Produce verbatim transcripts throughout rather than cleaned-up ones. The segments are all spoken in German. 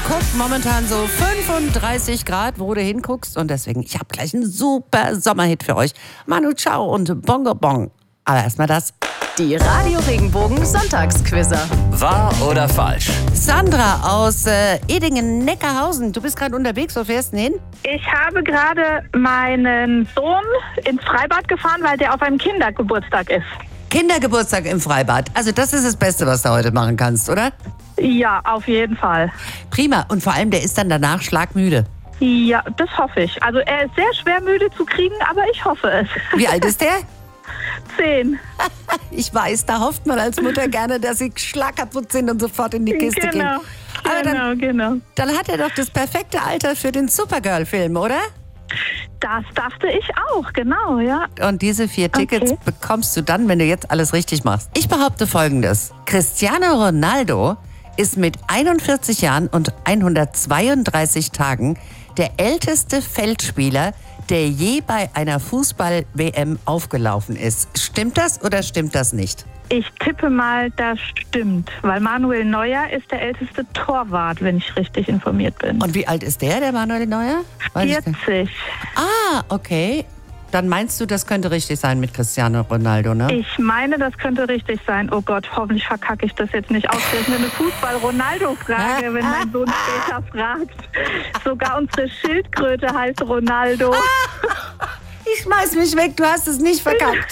guck, momentan so fünfunddreißig Grad, wo du hinguckst. Und deswegen, ich habe gleich einen super Sommerhit für euch. Manu Chao und Bongo Bong. Aber erstmal das. Die Radio Regenbogen Sonntagsquizzer. Wahr oder falsch? Sandra aus äh, Edingen-Neckarhausen. Du bist gerade unterwegs, wo fährst du hin? Ich habe gerade meinen Sohn ins Freibad gefahren, weil der auf einem Kindergeburtstag ist. Kindergeburtstag im Freibad. Also das ist das Beste, was du heute machen kannst, oder? Ja, auf jeden Fall. Prima. Und vor allem, der ist dann danach schlagmüde. Ja, das hoffe ich. Also er ist sehr schwer müde zu kriegen, aber ich hoffe es. Wie alt ist der? Zehn. Ich weiß, da hofft man als Mutter gerne, dass sie schlagkaputt sind und sofort in die Kiste Genau, gehen. Aber genau, dann, genau. dann hat er doch das perfekte Alter für den Supergirl-Film, oder? Das dachte ich auch, genau, ja. Und diese vier Tickets Okay. bekommst du dann, wenn du jetzt alles richtig machst. Ich behaupte Folgendes. Cristiano Ronaldo ist mit einundvierzig Jahren und hundertzweiunddreißig Tagen der älteste Feldspieler, der je bei einer Fußball-W M aufgelaufen ist. Stimmt das oder stimmt das nicht? Ich tippe mal, das stimmt, weil Manuel Neuer ist der älteste Torwart, wenn ich richtig informiert bin. Und wie alt ist der, der Manuel Neuer? Weiß ich nicht. vierzig. Ah, okay. Dann meinst du, das könnte richtig sein mit Cristiano Ronaldo, ne? Ich meine, das könnte richtig sein. Oh Gott, hoffentlich verkacke ich das jetzt nicht. Ausgerechnet eine Fußball-Ronaldo-Frage, wenn mein Sohn später fragt. Sogar unsere Schildkröte heißt Ronaldo. Ich schmeiß mich weg, du hast es nicht verkackt.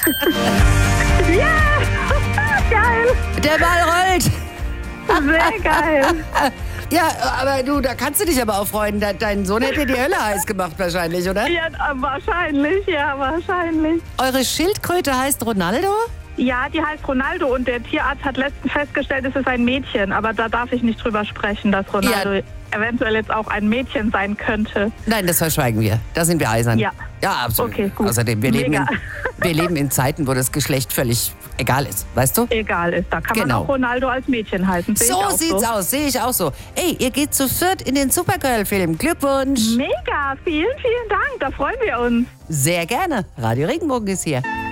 Ja, geil. Der Ball rollt. Sehr geil. Ja, aber du, da kannst du dich aber auch freuen. De- Dein Sohn hätte die Hölle heiß gemacht wahrscheinlich, oder? Ja, wahrscheinlich, ja, wahrscheinlich. Eure Schildkröte heißt Ronaldo? Ja, die heißt Ronaldo und der Tierarzt hat letztens festgestellt, es ist ein Mädchen. Aber da darf ich nicht drüber sprechen, dass Ronaldo Ja. eventuell jetzt auch ein Mädchen sein könnte. Nein, das verschweigen wir. Da sind wir eisern. Ja. Ja, absolut. Okay, gut. Außerdem, wir leben, in, Mega. wir leben in Zeiten, wo das Geschlecht völlig egal ist, weißt du? Egal ist, da kann Genau. man auch Ronaldo als Mädchen halten. Sehe ich So auch sieht's so. aus, sehe ich auch so. Ey, ihr geht zu viert in den Supergirl-Film. Glückwunsch. Mega, vielen, vielen Dank, da freuen wir uns. Sehr gerne. Radio Regenbogen ist hier.